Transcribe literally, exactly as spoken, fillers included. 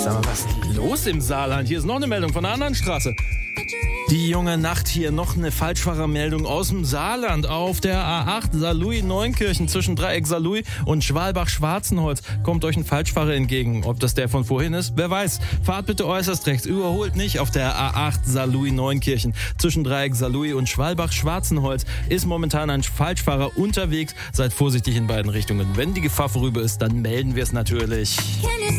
Sag mal, was ist denn los im Saarland? Hier ist noch eine Meldung von der anderen Straße. Die junge Nacht hier, noch eine Falschfahrermeldung aus dem Saarland. Auf der A acht Saarlouis-Neunkirchen zwischen Dreieck Saarlouis und Schwalbach-Schwarzenholz kommt euch ein Falschfahrer entgegen. Ob das der von vorhin ist, wer weiß. Fahrt bitte äußerst rechts, überholt nicht. Auf der A acht Saarlouis-Neunkirchen zwischen Dreieck Saarlouis und Schwalbach-Schwarzenholz ist momentan ein Falschfahrer unterwegs. Seid vorsichtig in beiden Richtungen. Wenn die Gefahr vorüber ist, dann melden wir es natürlich.